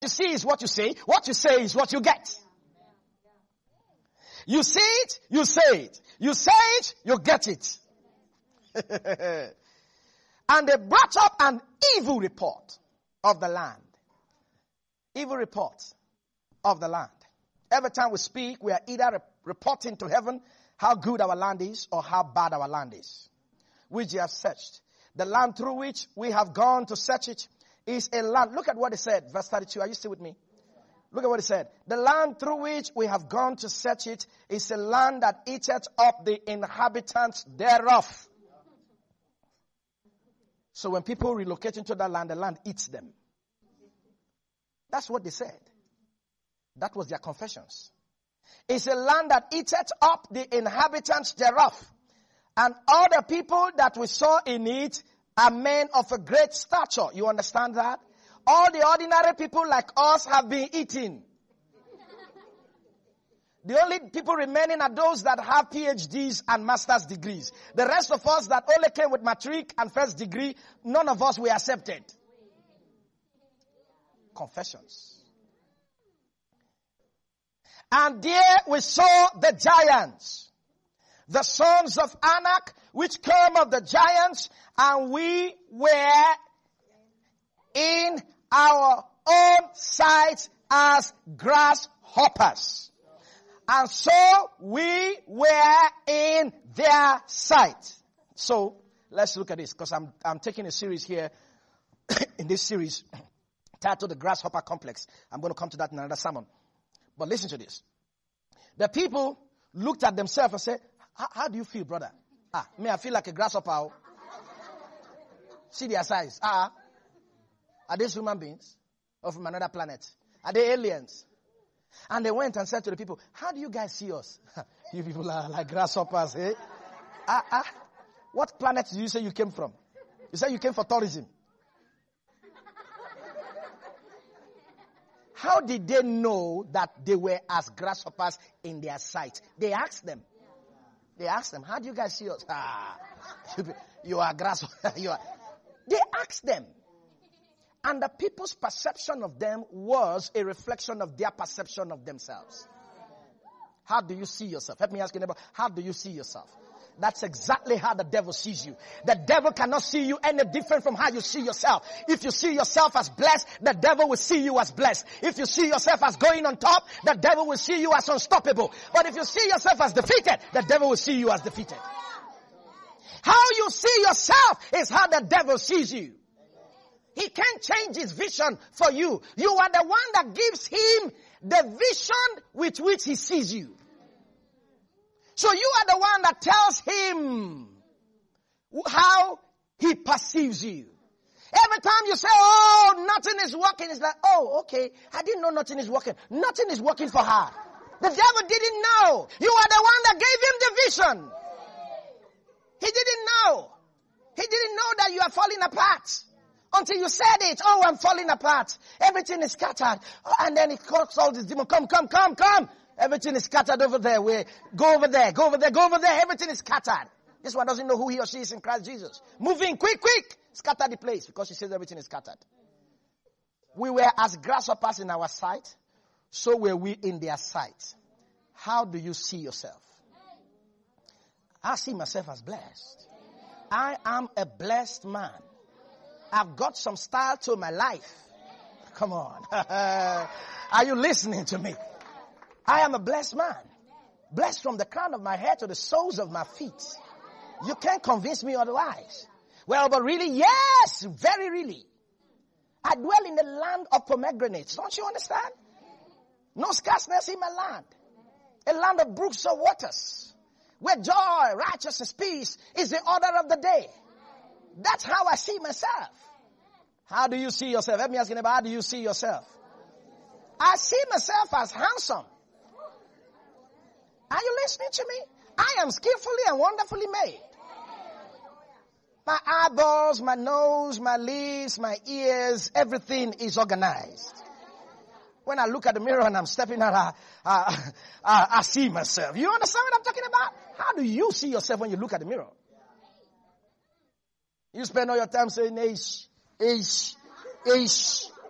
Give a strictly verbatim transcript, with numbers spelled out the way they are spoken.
you see is what you say. What you say is what you get. You see it, you say it. You say it, you get it. And they brought up an evil report of the land. Evil report of the land. Every time we speak, we are either re- reporting to heaven how good our land is or how bad our land is, which you have searched. The land through which we have gone to search it is a land. Look at what it said, verse thirty-two. Are you still with me? Look at what it said. The land through which we have gone to search it is a land that eateth up the inhabitants thereof. So when people relocate into that land, the land eats them. That's what they said. That was their confessions. It's a land that eateth up the inhabitants thereof. And all the people that we saw in it are men of a great stature. You understand that? All the ordinary people like us have been eaten. The only people remaining are those that have P H Ds and master's degrees. The rest of us that only came with matric and first degree, none of us were accepted. Confessions. And there we saw the giants, the sons of Anak, which came of the giants, and we were in our own sight as grasshoppers. And so we were in their sight. So let's look at this, because I'm I'm taking a series here in this series titled The Grasshopper Complex. I'm going to come to that in another sermon. But listen to this. The people looked at themselves and said, how do you feel, brother? Ah, me, I feel like a grasshopper. See their size. Ah, are these human beings or from another planet? Are they aliens? And they went and said to the people, how do you guys see us? You people are like grasshoppers, eh? Ah, ah. What planet do you say you came from? You said you came for tourism. How did they know that they were as grasshoppers in their sight? They asked them. They asked them, how do you guys see us? Ah, you are grasshoppers. You are. They asked them. And the people's perception of them was a reflection of their perception of themselves. How do you see yourself? Help me ask you, neighbor, how do you see yourself? That's exactly how the devil sees you. The devil cannot see you any different from how you see yourself. If you see yourself as blessed, the devil will see you as blessed. If you see yourself as going on top, the devil will see you as unstoppable. But if you see yourself as defeated, the devil will see you as defeated. How you see yourself is how the devil sees you. He can't change his vision for you. You are the one that gives him the vision with which he sees you. So you are the one that tells him how he perceives you. Every time you say, oh, nothing is working, it's like, oh, okay, I didn't know nothing is working. Nothing is working for her. The devil didn't know. You are the one that gave him the vision. He didn't know. He didn't know that you are falling apart. Until you said it, oh, I'm falling apart. Everything is scattered. And then it calls all this demon, come, come, come, come. Everything is scattered over there. We go over there, go over there, go over there. Everything is scattered. This one doesn't know who he or she is in Christ Jesus. Move in, quick, quick. Scatter the place because she says everything is scattered. We were as grasshoppers in our sight, so were we in their sight. How do you see yourself? I see myself as blessed. I am a blessed man. I've got some style to my life. Come on. Are you listening to me? I am a blessed man. Blessed from the crown of my head to the soles of my feet. You can't convince me otherwise. Well, but really, yes, very really. I dwell in the land of pomegranates. Don't you understand? No scarceness in my land. A land of brooks of waters. Where joy, righteousness, peace is the order of the day. That's how I see myself. How do you see yourself? Let me ask you about how do you see yourself? I see myself as handsome. Are you listening to me? I am skillfully and wonderfully made. My eyeballs, my nose, my lips, my ears, everything is organized. When I look at the mirror and I'm stepping out, I, I, I, I see myself. You understand what I'm talking about? How do you see yourself when you look at the mirror? You spend all your time saying, ish, ish, ish.